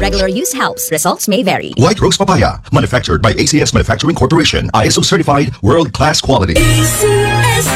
regular use helps. Results may vary. White Rose Papaya, manufactured by ACS Manufacturing Corporation, ISO certified, world-class quality. ACS.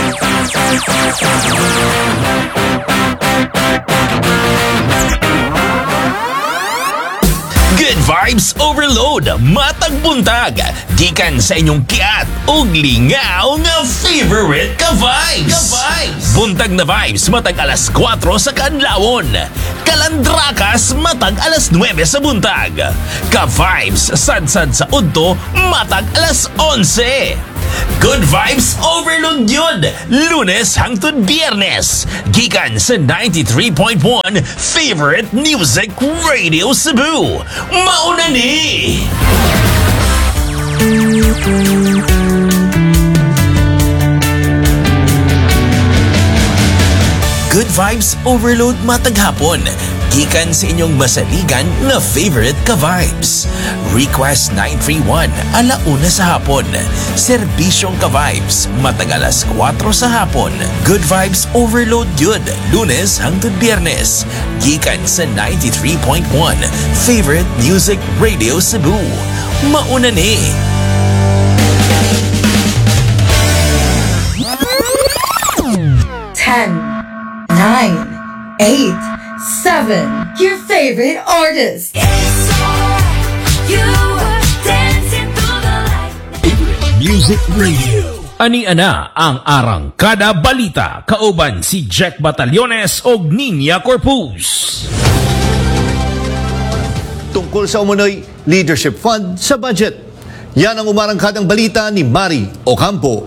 Good vibes overload, matag buntag, gikan sa inyong kiat ug lingaw nga favorite ka-vibes. Buntag na vibes matag alas 4 sa kadlawon. Kalandrakas matag alas 9 sa buntag. Ka-vibes sadsad sa udto matag alas 11. Good vibes overload yun! Lunes hangtod Biyernes. Gikan sa 93.1 Favorite Music Radio Cebu. Mauna ni! Good vibes overload matag hapon. Gikan sa inyong masaligan na favorite ka-vibes. Request 931 alauna sa hapon. Serbisyong ka-vibes matag alas 4 sa hapon. Good vibes overload yun. Lunes hangtod Biyernes. Gikan sa 93.1 Favorite Music Radio Cebu. Mauna ni! Ten, 9, 8, 7. Your favorite artist. Music Radio. Ani-ana ang Arangkada Balita kauban si Jack Batallones og Ninya Corpus. Tungkol sa umunoy leadership fund sa budget. Yan ang umarangkadang balita ni Mari Ocampo.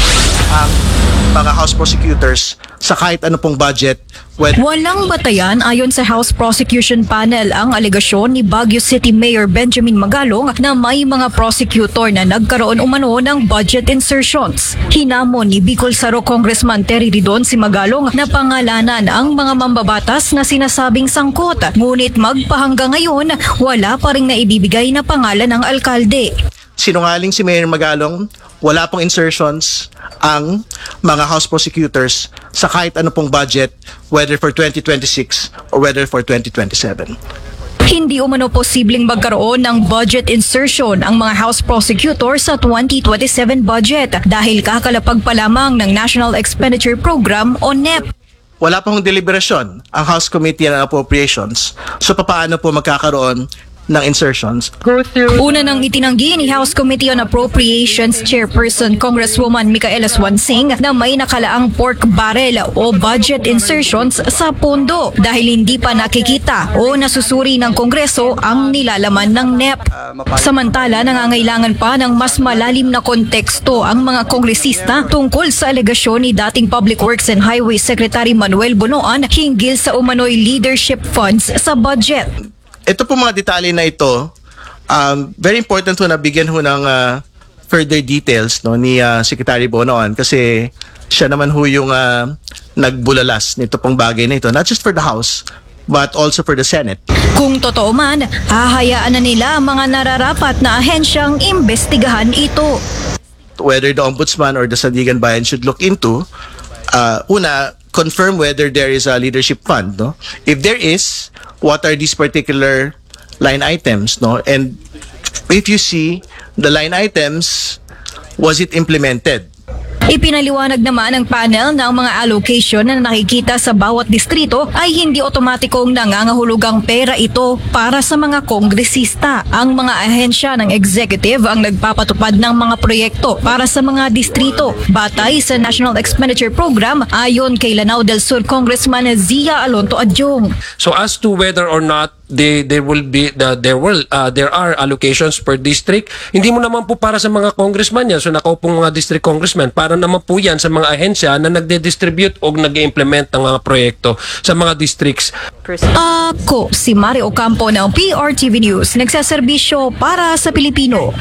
Mga House prosecutors sa kahit ano pong budget. Walang batayan ayon sa House Prosecution Panel ang alegasyon ni Baguio City Mayor Benjamin Magalong na may mga prosecutor na nagkaroon umano ng budget insertions. Hinamon ni Bicol Saro Congressman Terry Ridon si Magalong na pangalanan ang mga mambabatas na sinasabing sangkot. Ngunit magpahanggang ngayon, wala pa ring naibibigay na pangalan ng alkalde. Sinungaling si Mayor Magalong, wala pong insertions ang mga House prosecutors sa kahit ano pong budget, whether for 2026 or whether for 2027. Hindi umano posibleng magkaroon ng budget insertion ang mga House prosecutors sa 2027 budget dahil kakalapag pa lamang ng National Expenditure Program o NEP. Wala pong deliberasyon ang House Committee on Appropriations. So paano po magkakaroon ng insertions? Una nang itinanggi ni House Committee on Appropriations Chairperson Congresswoman Micaela Swansing na may nakalaang pork barrel o budget insertions sa pondo dahil hindi pa nakikita o nasusuri ng Kongreso ang nilalaman ng NEP. Samantala, nangangailangan pa ng mas malalim na konteksto ang mga kongresista tungkol sa alegasyon ni dating Public Works and Highway Secretary Manuel Bonoan hinggil sa umano'y leadership funds sa budget. Ito po mga detalye na ito, very important ho na bigyan ho ng further details no, ni Secretary Bonoan kasi siya naman ho yung nagbulalas nito pong bagay na ito, not just for the House, but also for the Senate. Kung totoo man, hahayaan na nila ang mga nararapat na ahensyang imbestigahan ito. Whether the Ombudsman or the Sandigan Bayan should look into, una, confirm whether there is a leadership fund. No? If there is, what are these particular line items? No? And if you see the line items, was it implemented? Ipinaliwanag naman ng panel na ang mga allocation na nakikita sa bawat distrito ay hindi otomatikong nangangahulugang pera ito para sa mga kongresista. Ang mga ahensya ng executive ang nagpapatupad ng mga proyekto para sa mga distrito. Batay sa National Expenditure Program, ayon kay Lanao del Sur Congressman Zia Alonto Adjong. So as to whether or not there are allocations per district, hindi mo naman po para sa mga congressman yan, so nakaupong mga district congressman, para naman po yan sa mga ahensya na nagde-distribute o nag-implement ng mga proyekto sa mga districts. Ako si Mari Ocampo ng PRTV News, nagsaserbisyo para sa Pilipino.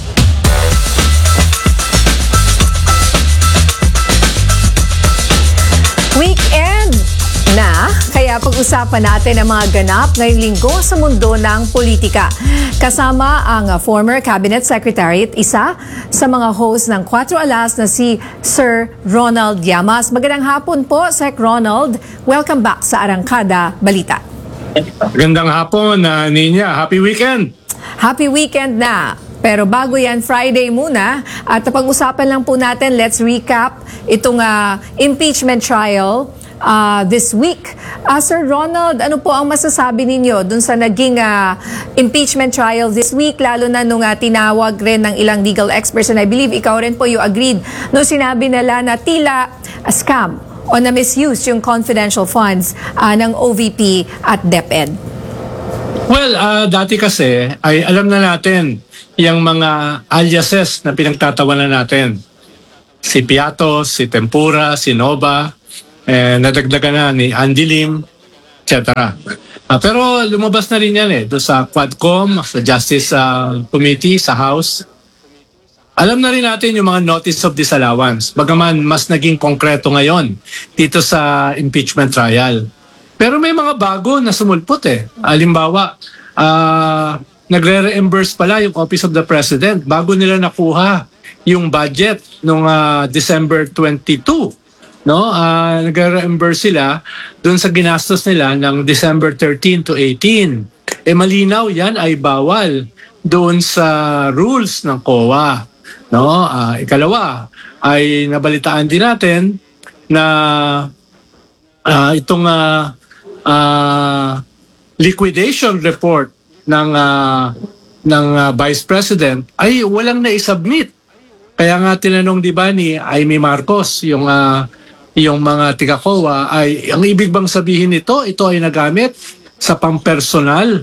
Weekend na, kaya pag-usapan natin ang mga ganap ngayong linggo sa mundo ng politika. Kasama ang former Cabinet Secretary at isa sa mga host ng 4 Alas na si Sir Ronald Llamas. Magandang hapon po, Sec Ronald. Welcome back sa Arangkada Balita. Gandang hapon, Ninya. Happy weekend! Happy weekend na! Pero bago yan, Friday muna. At pag-usapan lang po natin, let's recap itong impeachment trial this week. Sir Ronald, ano po ang masasabi ninyo dun sa naging impeachment trial this week, lalo na nung tinawag rin ng ilang legal experts, and I believe ikaw rin po you agreed nung sinabi nila na tila scam o na misuse yung confidential funds ng OVP at DepEd? Well, dati kasi ay alam na natin yung mga aliases na pinagtatawanan natin. Si Piatos, si Tempura, si Nova, nadagdagan na ni Andy Lim, etc. Pero lumabas na rin yan doon sa Quadcom, sa Justice Committee, sa House. Alam na rin natin yung mga notice of disallowance, bagaman mas naging konkreto ngayon dito sa impeachment trial. Pero may mga bago na sumulpot Halimbawa, nagre-reimburse pala yung Office of the President bago nila nakuha yung budget noong December 22. Nagre-reimburse sila doon sa ginastos nila ng December 13 to 18. Malinaw yan ay bawal doon sa rules ng COA. Ikalawa, ay nabalitaan din natin na itong liquidation report ng Vice President ay walang na-submit. Kaya nga tinanong di ba ni Amy Marcos yung mga tiga-COA ay ang ibig bang sabihin nito, ito ay nagamit sa pampersonal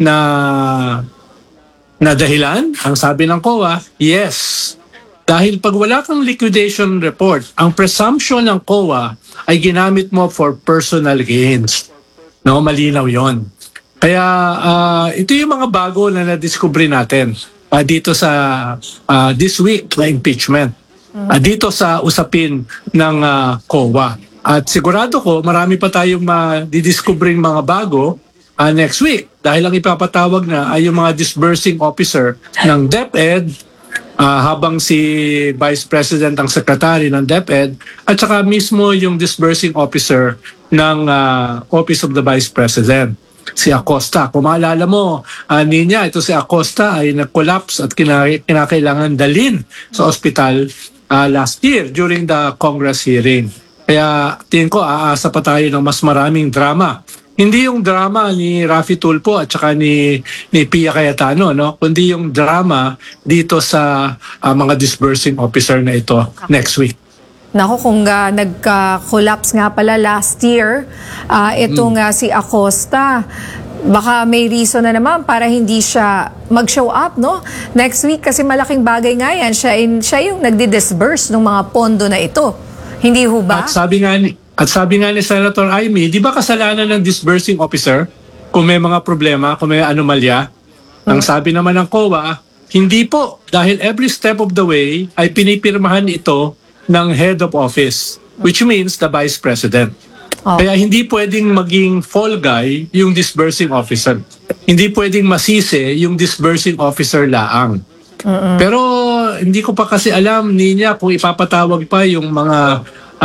na dahilan? Ang sabi ng COA, yes. Dahil pag wala kang liquidation report, ang presumption ng COA ay ginamit mo for personal gains. Malinaw yon. Kaya ito yung mga bago na nadiskubre natin dito sa this week na impeachment. Dito sa usapin ng COA. At sigurado ko marami pa tayong madidiscovering mga bago next week. Dahil ang ipapatawag na ay yung mga disbursing officer ng DepEd habang si Vice President ang Secretary ng DepEd at saka mismo yung disbursing officer ng Office of the Vice President. Si Acosta. Kung maalala mo, Ninya, ito si Acosta ay nag-collapse at kinakailangan dalhin sa ospital last year during the Congress hearing. Kaya tingin ko aasa pa tayo ng mas maraming drama. Hindi yung drama ni Raffy Tulfo at saka ni Pia Cayetano, kundi yung drama dito sa mga disbursing officer na ito next week. Naku, kung nagka-collapse nga pala last year, itong si Acosta, baka may reason na naman para hindi siya mag-show up, next week, kasi malaking bagay nga yan. Siya yung nagdi-disburse ng mga pondo na ito. Hindi ho ba? At sabi nga ni Senator Amy, di ba kasalanan ng disbursing officer kung may mga problema, kung may anomalya? Ang sabi naman ng COA, hindi po. Dahil every step of the way ay pinipirmahan ito ng head of office, which means the Vice President. Kaya hindi pwedeng maging fall guy yung disbursing officer. Hindi pwedeng masisi yung disbursing officer laang. Pero hindi ko pa kasi alam, Ninya, kung ipapatawag pa yung mga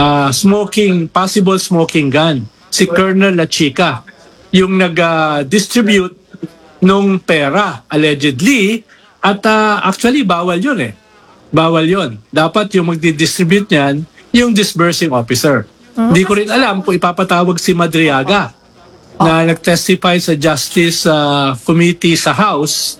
possible smoking gun. Si Colonel La Chica, yung nag-distribute nung pera, allegedly, at actually bawal yun Bawal yon. Dapat yung magdi-distribute niyan, yung disbursing officer. Hindi ko rin alam kung ipapatawag si Madriaga na nag-testify sa Justice Committee sa House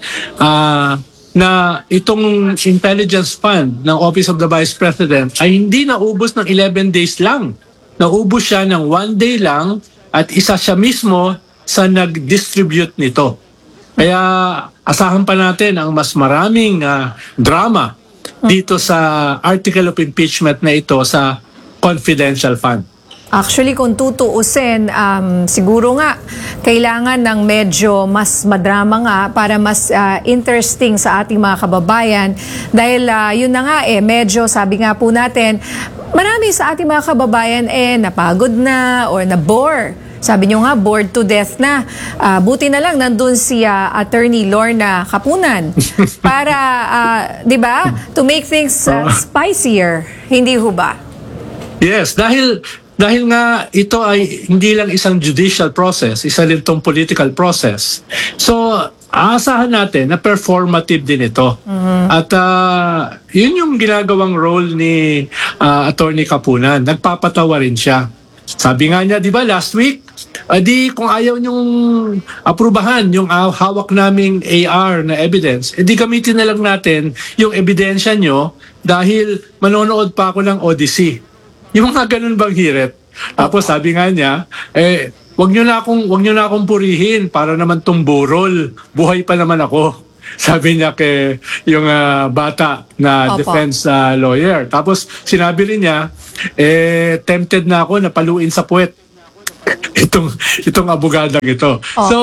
na itong intelligence fund ng Office of the Vice President ay hindi naubos ng 11 days lang. Naubos siya ng 1 day lang at isa siya mismo sa nag-distribute nito. Kaya asahan pa natin ang mas maraming drama dito sa article of impeachment na ito sa confidential fund. Actually, kung tutuusin, siguro nga, kailangan ng medyo mas madrama nga para mas interesting sa ating mga kababayan. Dahil yun na nga medyo sabi nga po natin, marami sa ating mga kababayan napagod na or na-bore. Sabi nyo nga, bored to death na. Buti na lang nandun si Attorney Lorna Kapunan para, di ba, to make things spicier. Hindi ho ba? Yes, dahil Dahil nga ito ay hindi lang isang judicial process, isa rin itong political process. So, aasahan natin na performative din ito. At yun yung ginagawang role ni Attorney Kapunan. Nagpapatawa rin siya. Sabi nga niya, di ba, last week, di kung ayaw niyong aprubahan yung hawak naming AR na evidence, di gamitin na lang natin yung ebidensya nyo dahil manonood pa ako ng Odyssey. Yung mga ganun bang hirit? Tapos sabi nga niya, wag nyo na akong purihin para naman tong burol. Buhay pa naman ako. Sabi niya kay yung bata na defense lawyer. Tapos sinabi rin niya, tempted na ako na paluin sa puwet itong abogadang ito. So,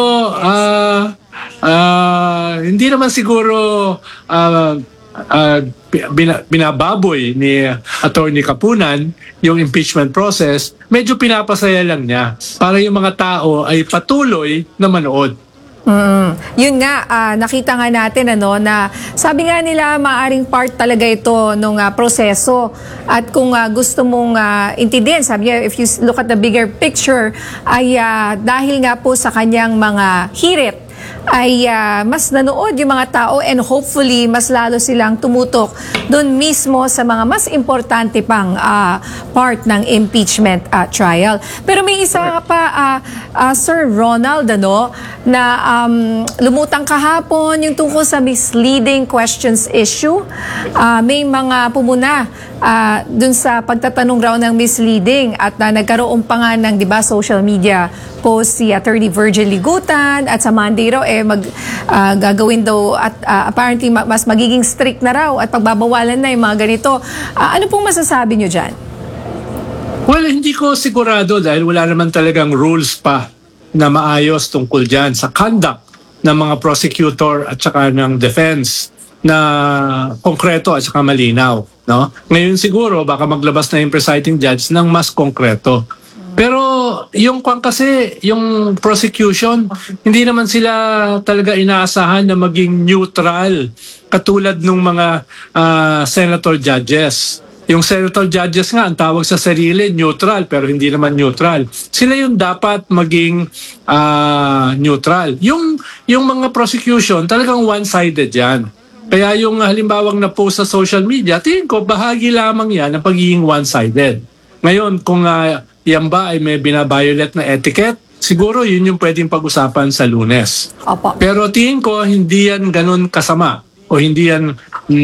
hindi naman siguro binababoy ni Attorney Kapunan yung impeachment process. Medyo pinapasaya lang niya para yung mga tao ay patuloy na manood. Yun nga, nakita nga natin na sabi nga nila maaring part talaga ito nung proseso. At kung gusto mong intindihin, sabi niya, if you look at the bigger picture, ay dahil nga po sa kanyang mga hirit, ay mas nanood yung mga tao and hopefully mas lalo silang tumutok doon mismo sa mga mas importante pang part ng impeachment trial. Pero may isa pa, Sir Ronald, na lumutang kahapon yung tungkol sa misleading questions issue. May mga pumuna dun sa pagtatanong raw ng misleading at nagkaroon pa nga ng, di ba, social media post si Attorney Virgil Ligutan at sa Monday raw gagawin daw at apparently mas magiging strict na raw at pagbabawalan na yung mga ganito. Ano pong masasabi nyo dyan? Well, hindi ko sigurado dahil wala naman talagang rules pa na maayos tungkol dyan sa conduct ng mga prosecutor at saka ng defense na konkreto at saka malinaw. No? Ngayon siguro baka maglabas na yung presiding judge ng mas konkreto. Pero yung prosecution, hindi naman sila talaga inaasahan na maging neutral katulad ng mga senator judges. Yung senator judges nga, ang tawag sa sarili, neutral, pero hindi naman neutral. Sila yung dapat maging neutral. Yung mga prosecution, talagang one-sided yan. Kaya yung halimbawang na-post sa social media, tingin ko, bahagi lamang yan ng pagiging one-sided. Ngayon, kung yan ba ay may binabiolate na etiquette, siguro yun yung pwedeng pag-usapan sa Lunes. Opo. Pero tingin ko, hindi yan ganun kasama o hindi yan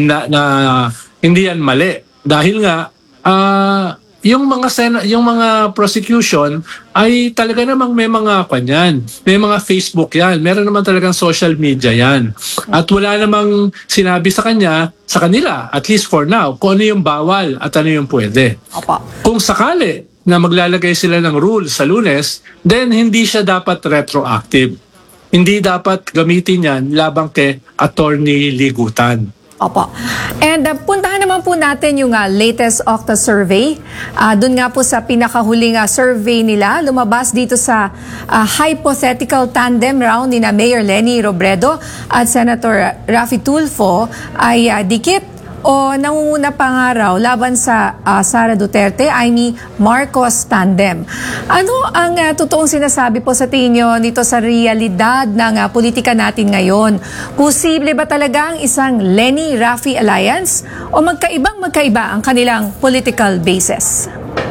hindi yan mali. Dahil nga, yung mga prosecution ay talaga namang may mga kanyan. May mga Facebook yan. Meron naman talagang social media yan. At wala namang sinabi sa kanila, at least for now, kung ano yung bawal at ano yung pwede. Opo. Kung sakali na maglalagay sila ng rules sa Lunes, then hindi siya dapat retroactive. Hindi dapat gamitin yan labang kay Attorney Ligutan. Opo. And puntahan naman po natin yung latest Octa survey. Doon nga po sa pinakahuling survey nila, lumabas dito sa hypothetical tandem round ni Mayor Leni Robredo at Senator Raffy Tulfo ay dikit o nangunguna pa nga raw laban sa Sara Duterte, Amy Marcos tandem. Ano ang totoong sinasabi po sa tingin nyo nito sa realidad ng politika natin ngayon? Posible ba talaga ang isang Leni-Raffy alliance o magkaiba ang kanilang political basis?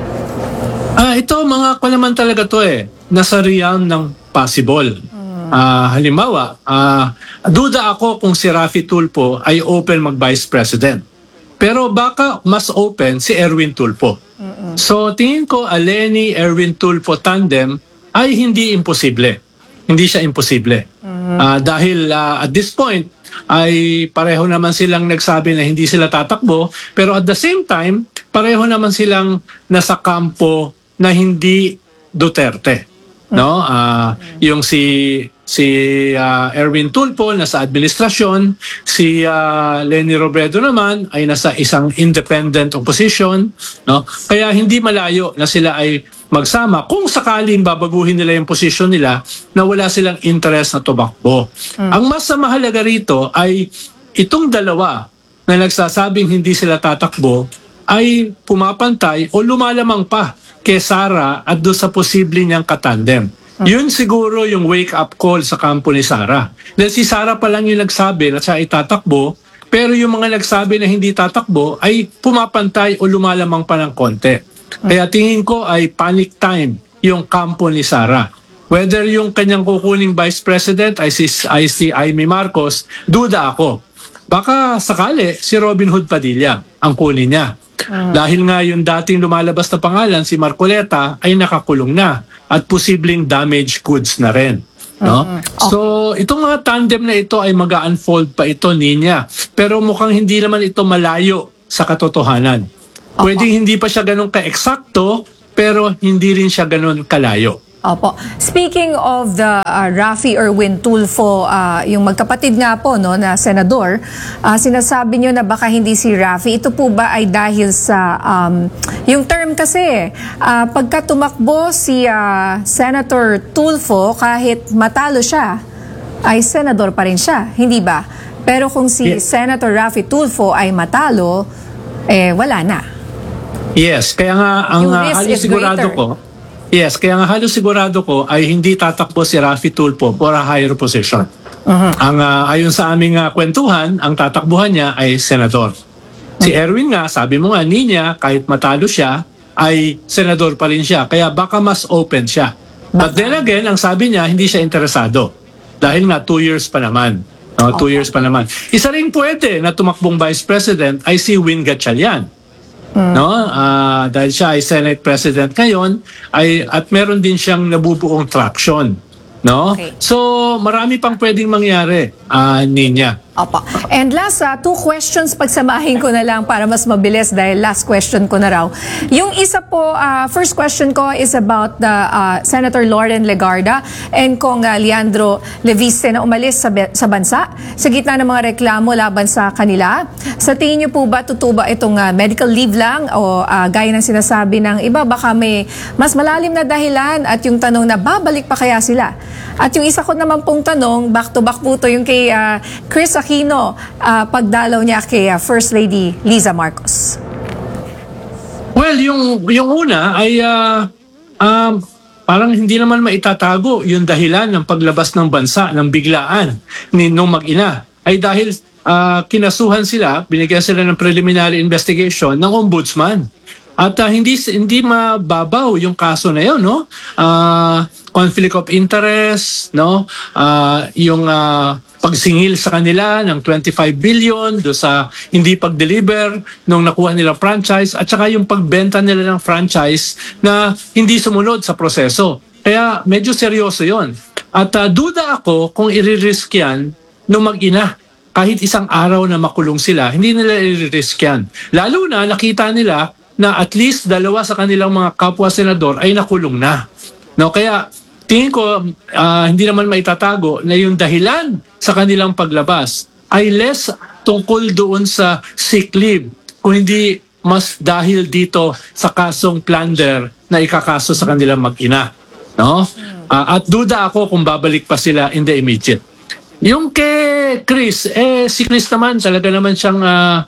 Ito mga ko naman talaga to nasa realm ng possible. Halimbawa, duda ako kung si Raffy Tulfo ay open mag-vice president. Pero baka mas open si Erwin Tulfo. So tingin ko a Leni-Erwin Tulfo tandem ay hindi imposible. Hindi siya imposible. Dahil at this point ay pareho naman silang nagsabi na hindi sila tatakbo, pero at the same time, pareho naman silang nasa kampo na hindi Duterte. No, yung si Erwin Tulfo nasa administrasyon, si Leni Robredo naman ay nasa isang independent opposition, no? Kaya hindi malayo na sila ay magsama kung sakaling babaguhin nila yung posisyon nila na wala silang interest na tumakbo. Ang mas mahalaga rito ay itong dalawa na nagsasabing hindi sila tatakbo ay pumapantay o lumalamang pa kay Sara at doon sa posible niyang katandem. Yun siguro yung wake-up call sa kampo ni Sara. Dahil si Sara pa lang yung nagsabi na siya ay tatakbo, pero yung mga nagsabi na hindi tatakbo ay pumapantay o lumalamang pa ng konti. Kaya tingin ko ay panic time yung kampo ni Sara. Whether yung kanyang kukuning Vice President ay si Amy Marcos, duda ako. Baka sakali si Robin Hood Padilla ang kunin niya. Dahil nga yung dating lumalabas na pangalan, si Marcoleta, ay nakakulong na at posibleng damaged goods na rin. No? So, itong mga tandem na ito ay mag-unfold pa ito, Ninya. Pero mukhang hindi naman ito malayo sa katotohanan. Pwedeng hindi pa siya ganun ka-eksakto, pero hindi rin siya ganun kalayo. Opo. Speaking of the Raffy Erwin Tulfo, yung magkapatid nga po no, na senador, sinasabi nyo na baka hindi si Raffy. Ito po ba ay dahil sa, yung term kasi, pagka tumakbo si Senator Tulfo, kahit matalo siya, ay senador pa rin siya, hindi ba? Pero kung si Senator Raffy Tulfo ay matalo, wala na. Yes, kaya nga ang halos sigurado ko, halos sigurado ko ay hindi tatakbo si Raffy Tulfo for a higher position. Ang ayon sa aming kwentuhan, ang tatakbuhan niya ay senador. Si Erwin nga, sabi mo nga, Ninya, kahit matalo siya, ay senador pa rin siya. Kaya baka mas open siya. But then again, ang sabi niya, hindi siya interesado. Dahil nga, 2 years pa naman. 2 years pa naman. Isa rin pwede na tumakbong Vice President ay si Win Gatchalian. No? Dahil siya ay Senate President ngayon at meron din siyang nabubuong traction. No? Okay. So, marami pang pwedeng mangyari, Ninya. Opo. And last, 2 questions pagsamahin ko na lang para mas mabilis dahil last question ko na raw. Yung isa po, first question ko is about the Senator Lauren Legarda and Kong Leandro Leviste na umalis sa bansa sa gitna ng mga reklamo laban sa kanila. Sa tingin niyo po ba, totoo ba itong medical leave lang o gaya ng sinasabi ng iba, baka may mas malalim na dahilan at yung tanong na babalik pa kaya sila? At yung isa ko naman pong tanong, back to back po to yung kay Chris Aquino, pagdalaw niya kay First Lady Liza Marcos. Well, yung una ay parang hindi naman maitatago yung dahilan ng paglabas ng bansa ng biglaan nung mag-ina. Ay dahil kinasuhan sila, binigyan sila ng preliminary investigation ng ombudsman. At hindi mababaw yung kaso na yun, no? Conflict of interest, no? Yung pagsingil sa kanila ng 25 billion do sa hindi pag-deliver nung nakuha nila franchise at saka yung pagbenta nila ng franchise na hindi sumunod sa proseso. Kaya medyo seryoso yon. At duda ako kung i-risk yan nung mag-ina. Kahit isang araw na makulong sila, hindi nila i-risk yan. Lalo na nakita nila na at least 2 sa kanilang mga kapwa senador ay nakulong na. No, kaya tingin ko hindi naman maitatago na yung dahilan sa kanilang paglabas ay less tungkol doon sa sick leave, kung hindi mas dahil dito sa kasong plunder na ikakaso sa kanilang mag-ina. No? At duda ako kung babalik pa sila in the immediate. Yung kay Chris, si Chris naman talaga naman siyang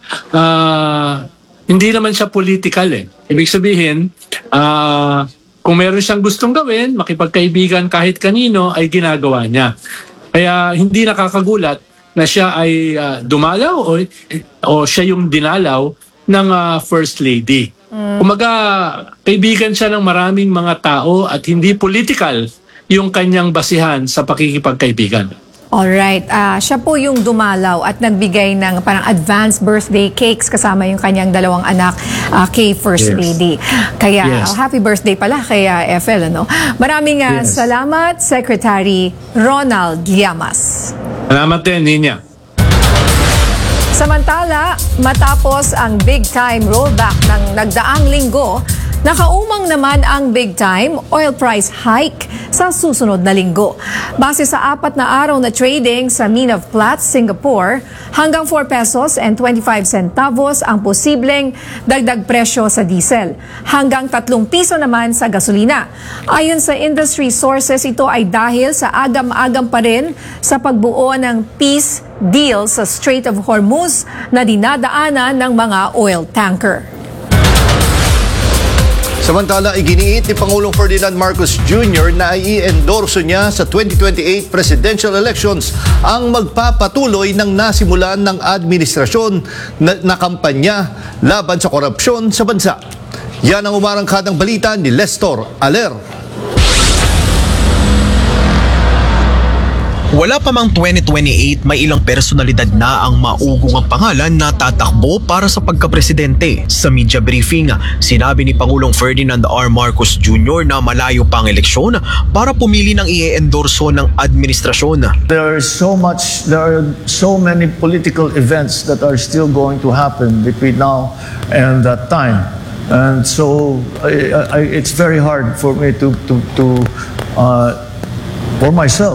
hindi naman siya political eh. Ibig sabihin, kung meron siyang gustong gawin, makipagkaibigan kahit kanino, ay ginagawa niya. Kaya hindi nakakagulat na siya ay dumalaw o siya yung dinalaw ng First Lady. Kumaga, kaibigan siya ng maraming mga tao at hindi political yung kanyang basihan sa pakikipagkaibigan. Alright, siya po yung dumalaw at nagbigay ng parang advance birthday cakes kasama yung kanyang 2 anak kay First Lady. Kaya happy birthday pala kay FL. Ano? Maraming salamat, Secretary Ronald Llamas. Salamat din, Ninya. Samantala, matapos ang big-time rollback ng nagdaang linggo, nakaumang naman ang big-time oil price hike sa susunod na linggo. Base sa 4 na araw na trading sa Mine of Platts, Singapore, hanggang 4 pesos and 25 centavos ang posibleng dagdag presyo sa diesel. Hanggang 3 piso naman sa gasolina. Ayon sa industry sources, ito ay dahil sa agam-agam pa rin sa pagbuo ng peace deal sa Strait of Hormuz na dinadaanan ng mga oil tanker. Samantala, iginiit ni Pangulong Ferdinand Marcos Jr. na i-endorso niya sa 2028 presidential elections ang magpapatuloy ng nasimulan ng administrasyon na kampanya laban sa korupsyon sa bansa. Yan ang umarangkadang balita ni Lestor Aler. Wala pa mang 2028, may ilang personalidad na ang maugong ang pangalan na tatakbo para sa pagkapresidente. Sa media briefing, sinabi ni Pangulong Ferdinand R. Marcos Jr. na malayo pa ang eleksyon para pumili ng i-endorso ng administrasyon. There are so many political events that are still going to happen between now and that time. And so it's very hard for me for myself